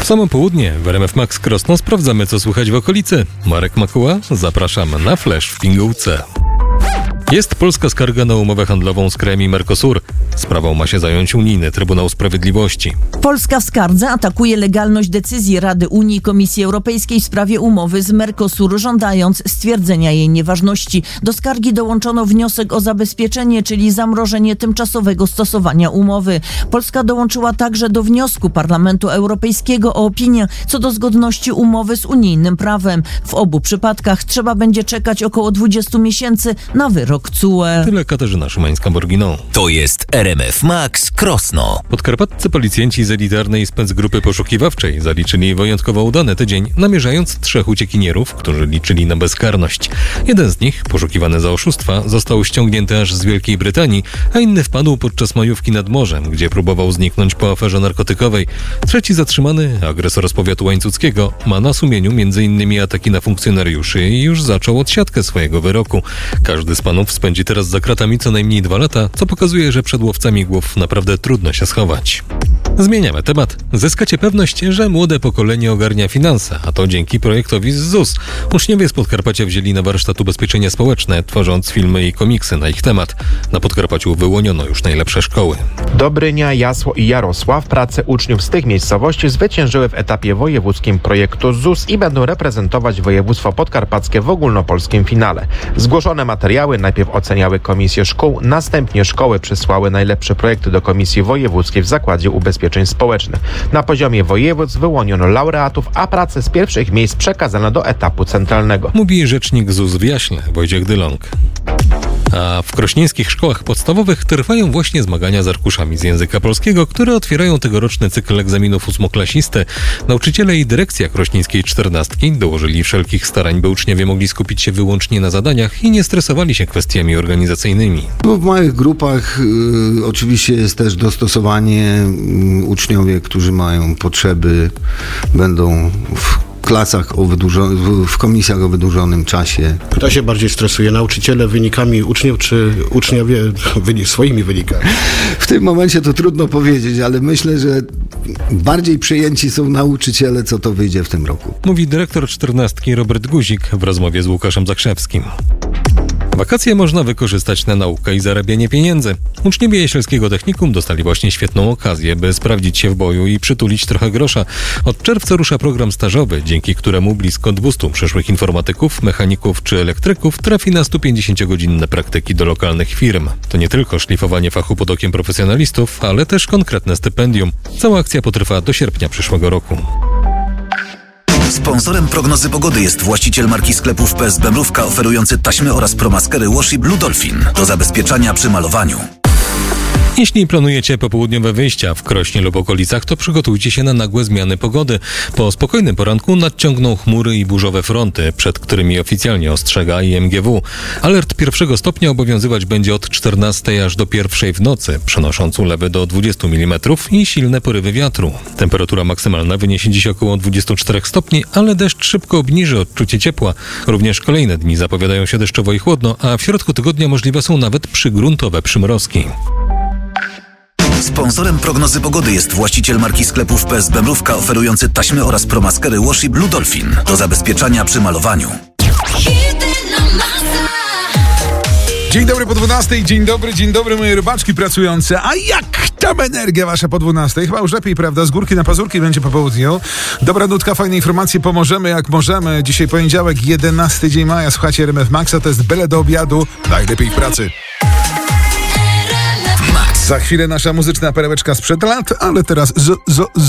W samo południe w RMF Max Krosno sprawdzamy, co słychać w okolicy. Marek Makuła, zapraszam na Flash w pigułce. Jest polska skarga na umowę handlową z krajami Mercosur. Sprawą ma się zająć Unijny Trybunał Sprawiedliwości. Polska w skardze atakuje legalność decyzji Rady Unii i Komisji Europejskiej w sprawie umowy z Mercosur, żądając stwierdzenia jej nieważności. Do skargi dołączono wniosek o zabezpieczenie, czyli zamrożenie tymczasowego stosowania umowy. Polska dołączyła także do wniosku Parlamentu Europejskiego o opinię co do zgodności umowy z unijnym prawem. W obu przypadkach trzeba będzie czekać około 20 miesięcy na wyrok TSUE. Tyle Katarzyna Szymańska-Borginą. To jest RMF Max Krosno. Podkarpaccy policjanci z elitarnej specgrupy poszukiwawczej zaliczyli wyjątkowo udany tydzień, namierzając 3 uciekinierów, którzy liczyli na bezkarność. Jeden z nich, poszukiwany za oszustwa, został ściągnięty aż z Wielkiej Brytanii, a inny wpadł podczas majówki nad morzem, gdzie próbował zniknąć po aferze narkotykowej. Trzeci zatrzymany, agresor z powiatu łańcuckiego, ma na sumieniu m.in. ataki na funkcjonariuszy i już zaczął odsiadkę swojego wyroku. Każdy z panów spędzi teraz za kratami co najmniej 2 lata, co pokazuje, że przed łowcami głów naprawdę trudno się schować. Zmieniamy temat. Zyskacie pewność, że młode pokolenie ogarnia finanse, a to dzięki projektowi z ZUS. Uczniowie z Podkarpacia wzięli na warsztat ubezpieczenia społeczne, tworząc filmy i komiksy na ich temat. Na Podkarpaciu wyłoniono już najlepsze szkoły. Dobrynia, Jasło i Jarosław, prace uczniów z tych miejscowości zwyciężyły w etapie wojewódzkim projektu ZUS i będą reprezentować województwo podkarpackie w ogólnopolskim finale. Zgłoszone materiały najpierw oceniały komisje szkół, następnie szkoły przysłały najlepsze projekty do Komisji Wojewódzkiej w Zakładzie Ubezpieczeń Społecznych. Na poziomie województw wyłoniono laureatów, a prace z pierwszych miejsc przekazano do etapu centralnego. Mówi rzecznik ZUS w Jaśle, Wojciech Dylong. A w krośnieńskich szkołach podstawowych trwają właśnie zmagania z arkuszami z języka polskiego, które otwierają tegoroczny cykl egzaminów ósmoklasisty. Nauczyciele i dyrekcja krośnieńskiej 14 dołożyli wszelkich starań, by uczniowie mogli skupić się wyłącznie na zadaniach i nie stresowali się kwestiami organizacyjnymi. W małych grupach oczywiście jest też dostosowanie. Uczniowie, którzy mają potrzeby, będą w klasach w komisjach o wydłużonym czasie. Kto się bardziej stresuje? Nauczyciele wynikami uczniów, czy uczniowie swoimi wynikami? W tym momencie to trudno powiedzieć, ale myślę, że bardziej przejęci są nauczyciele, co to wyjdzie w tym roku. Mówi dyrektor 14 Robert Guzik w rozmowie z Łukaszem Zakrzewskim. Wakacje można wykorzystać na naukę i zarabianie pieniędzy. Uczniowie Jasielskiego Technikum dostali właśnie świetną okazję, by sprawdzić się w boju i przytulić trochę grosza. Od czerwca rusza program stażowy, dzięki któremu blisko 200 przyszłych informatyków, mechaników czy elektryków trafi na 150-godzinne praktyki do lokalnych firm. To nie tylko szlifowanie fachu pod okiem profesjonalistów, ale też konkretne stypendium. Cała akcja potrwa do sierpnia przyszłego roku. Sponsorem prognozy pogody jest właściciel marki sklepów PSB Mrówka, oferujący taśmy oraz promaskery Washi Blue Dolphin do zabezpieczania przy malowaniu. Jeśli planujecie popołudniowe wyjścia w Krośnie lub okolicach, to przygotujcie się na nagłe zmiany pogody. Po spokojnym poranku nadciągną chmury i burzowe fronty, przed którymi oficjalnie ostrzega IMGW. Alert 1 stopnia obowiązywać będzie od 14 aż do 1 w nocy, przenosząc ulewy do 20 mm i silne porywy wiatru. Temperatura maksymalna wyniesie dziś około 24 stopni, ale deszcz szybko obniży odczucie ciepła. Również kolejne dni zapowiadają się deszczowo i chłodno, a w środku tygodnia możliwe są nawet przygruntowe przymrozki. Sponsorem prognozy pogody jest właściciel marki sklepów PSB Mrówka, oferujący taśmy oraz promaskery Washi Blue Dolphin do zabezpieczania przy malowaniu. Dzień dobry po 12, dzień dobry moje rybaczki pracujące. A jak tam energia wasza po 12? Chyba już lepiej, prawda? Z górki na pazurki będzie po południu. Dobra nutka, fajne informacje, pomożemy jak możemy. Dzisiaj poniedziałek, 11 dzień maja, słuchajcie RMF Maxa, to jest byle do obiadu, najlepiej w pracy. Za chwilę nasza muzyczna perełeczka sprzed lat, ale teraz